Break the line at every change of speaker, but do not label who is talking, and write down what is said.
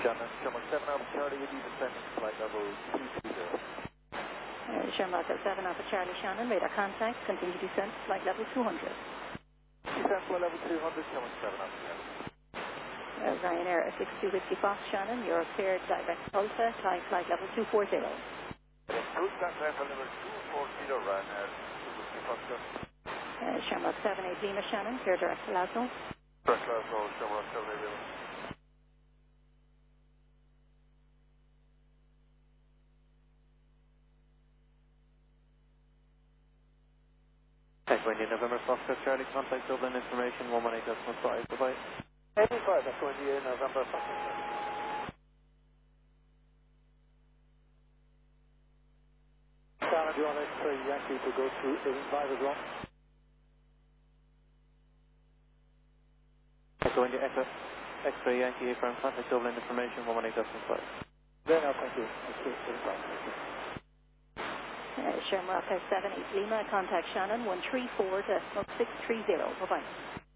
Shannon, Shamrock 7 Alpha Charlie, will be descending flight level 220.
Shamrock 7 Alpha Charlie Shannon, radar contact, continue descent, flight level 200.
Descent flight level 200, Shamrock 7 Alpha Charlie.
Ryanair 6250 Fox Shannon, you're cleared direct Tulsa, flight level 240.
Route contact flight level 240, Ryanair 6250 Fox Shannon.
Shamrock 78 Lima Shannon, clear direct to Glasgow.
Direct Glasgow, Shamrock 78 Lima.
Echo India November Foxtrot Charlie, contact Dublin information 118.5, bye-bye.
85, Echo India November Foxtrot. Shannon, do you want X-ray Yankee to go through 85 as well?
Echo India Echo, X-ray Yankee from contact Dublin information 118.5.
There now, thank you. X-ray 85, thank you.
Shamrock 78 Lima, contact Shannon 134 to 630, bye-bye.